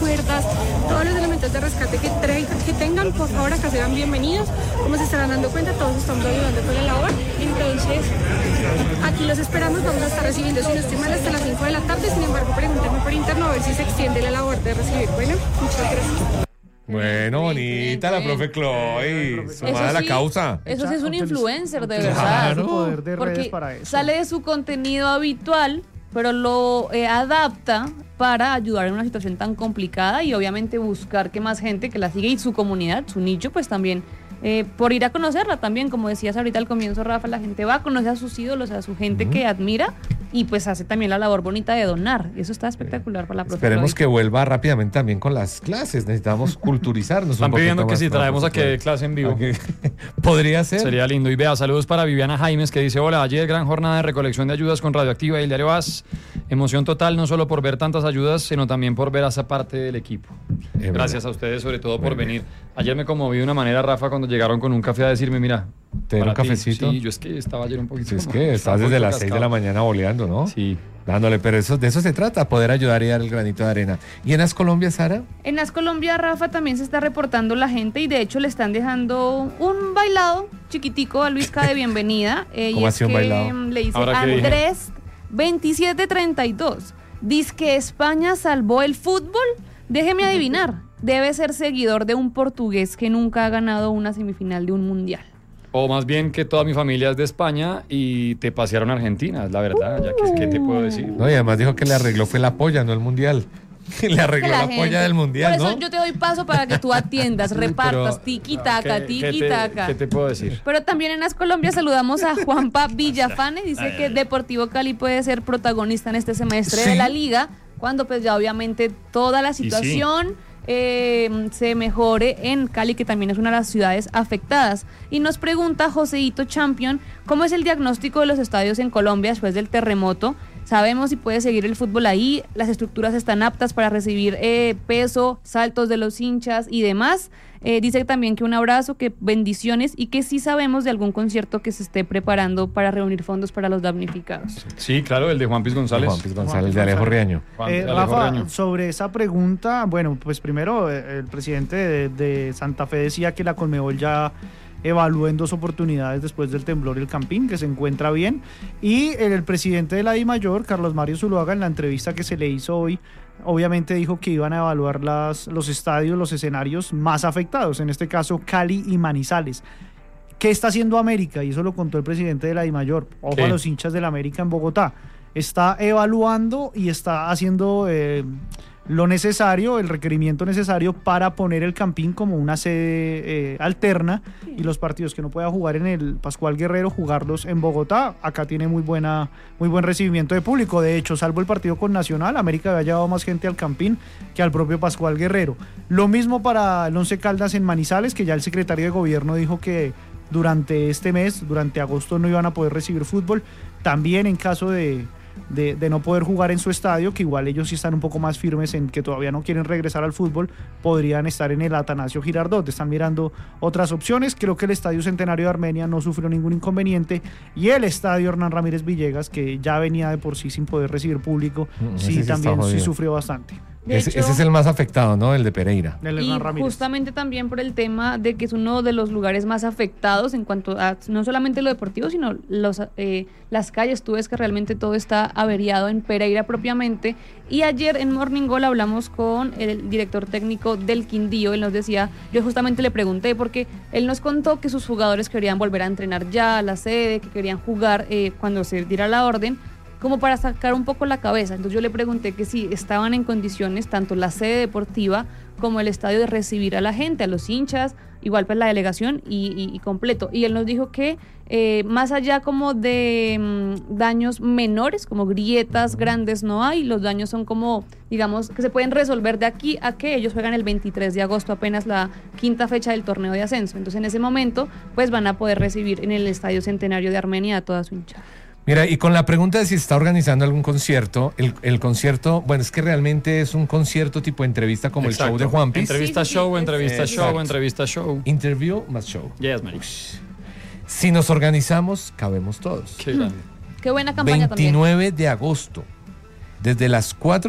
cuerdas, todos los elementos de rescate que tengan, por favor, acá serán bienvenidos. Como se estarán dando cuenta, todos estamos ayudando con la labor. Entonces, aquí los esperamos, vamos a estar recibiendo, si no estoy mal, hasta las 5 de la tarde. Sin embargo, pregúntenme por interno a ver si se extiende la labor de recibir. Bueno, muchas gracias. Bueno, bonita la profe Chloe, sumada a la causa. Eso sí es un influencer, de verdad. Claro. Poder de redes Porque para eso. sale de su contenido habitual, pero lo adapta para ayudar en una situación tan complicada y obviamente buscar que más gente que la sigue y su comunidad, su nicho, pues también, por ir a conocerla también, como decías ahorita al comienzo, Rafa, la gente va a conocer a sus ídolos, a su gente que admira y pues hace también la labor bonita de donar. Eso está espectacular para la profe. Esperemos Chloe. que vuelva rápidamente también con las clases. Necesitamos culturizarnos. Están un poquito pidiendo que más si para traemos a que profe dé clase en vivo. Chloe. Podría ser. Sería lindo. Y vea, saludos para Viviana Jaimes, que dice: hola, ayer gran jornada de recolección de ayudas con Radioactiva y el diario AS. Emoción total, no solo por ver tantas ayudas, sino también por ver a esa parte del equipo. Gracias a ustedes, sobre todo, por venir. Ayer me conmoví de una manera, Rafa, cuando llegaron con un café a decirme: mira, ¿te dieron un para ti. cafecito? Sí, yo es que estaba ayer un poquito. Es que estás desde las 6 de la mañana boleando, ¿no? Sí. Dándole, pero de eso se trata, poder ayudar y dar el granito de arena. ¿Y en As Colombia, Sara? En As Colombia, Rafa, también se está reportando la gente y de hecho le están dejando un bailado chiquitico a Luisca de bienvenida. ¿Cómo así un bailado? Le dice Ahora, ¿qué dije? Andrés 2732. Dice que España salvó el fútbol. Déjeme adivinar, debe ser seguidor de un portugués que nunca ha ganado una semifinal de un mundial. O más bien que toda mi familia es de España y te pasearon a Argentina, es la verdad, ya que ¿qué te puedo decir? No, y además dijo que le arregló fue la polla, no el mundial. Le arregló Que la la gente- polla del mundial, Por eso ¿no? yo te doy paso para que tú atiendas, repartas, tiki-taka, tiki-taka. ¿Qué te puedo decir? Pero también en As Colombia saludamos a Juanpa Villafane, dice que Deportivo Cali puede ser protagonista en este semestre Sí. de la liga, cuando pues ya obviamente toda la situación se mejore en Cali, que también es una de las ciudades afectadas. Y nos pregunta Joseito Champion, ¿cómo es el diagnóstico de los estadios en Colombia después del terremoto? Sabemos si puede seguir el fútbol ahí, las estructuras están aptas para recibir peso, saltos de los hinchas y demás. Dice también que un abrazo, que bendiciones y que sí sabemos de algún concierto que se esté preparando para reunir fondos para los damnificados. Sí, claro, el de Juan Piz González. Juan Piz González, de Alejo Riaño. Alejo Rafa, Riaño. sobre esa pregunta, bueno, pues primero el presidente de Santa Fe decía que la Conmebol ya evaluó en 2 oportunidades después del temblor el Campín, que se encuentra bien, y el presidente de la DIMAYOR, Carlos Mario Zuluaga, en la entrevista que se le hizo hoy, obviamente dijo que iban a evaluar los estadios, los escenarios más afectados, en este caso Cali y Manizales. ¿Qué está haciendo América? Y eso lo contó el presidente de la DIMAYOR. Ojo ¿Qué? a los hinchas del América en Bogotá. Está evaluando y está haciendo lo necesario, el requerimiento necesario para poner el Campín como una sede alterna y los partidos que no pueda jugar en el Pascual Guerrero, jugarlos en Bogotá. Acá tiene muy buen recibimiento de público. De hecho, salvo el partido con Nacional, América había llevado más gente al Campín que al propio Pascual Guerrero. Lo mismo para el Once Caldas en Manizales, que ya el secretario de gobierno dijo que durante este mes, durante agosto, no iban a poder recibir fútbol. También en caso de no poder jugar en su estadio, que igual ellos sí están un poco más firmes en que todavía no quieren regresar al fútbol, podrían estar en el Atanasio Girardot. Están mirando otras opciones. Creo que el Estadio Centenario de Armenia no sufrió ningún inconveniente, y el Estadio Hernán Ramírez Villegas, que ya venía de por sí sin poder recibir público, sí también sí sufrió bastante. Ese es el más afectado, ¿no? El de Pereira. El Y Hernán Ramírez. justamente también por el tema de que es uno de los lugares más afectados en cuanto a no solamente lo deportivo, sino las calles. Tú ves que realmente todo está averiado en Pereira propiamente. Y ayer en Morning Goal hablamos con el director técnico del Quindío. Él nos decía, yo justamente le pregunté porque él nos contó que sus jugadores querían volver a entrenar ya a la sede, que querían jugar cuando se diera la orden, como para sacar un poco la cabeza. Entonces yo le pregunté que si estaban en condiciones, tanto la sede deportiva como el estadio, de recibir a la gente, a los hinchas, igual pues la delegación y completo. Y él nos dijo que más allá como de daños menores, como grietas grandes no hay, los daños son como, digamos, que se pueden resolver de aquí a que ellos juegan el 23 de agosto, apenas la 5ª fecha del torneo de ascenso. Entonces en ese momento pues van a poder recibir en el Estadio Centenario de Armenia a toda su hinchada. Mira, y con la pregunta de si se está organizando algún concierto, el concierto, bueno, es que realmente es un concierto tipo entrevista como Exacto. el show de Juan Piz. Entrevista Sí, show, sí, entrevista exacto. show, entrevista show. Interview más show. Yes, man. Si nos organizamos, cabemos todos. Qué grande. Qué buena campaña también. 29 de agosto, desde las 4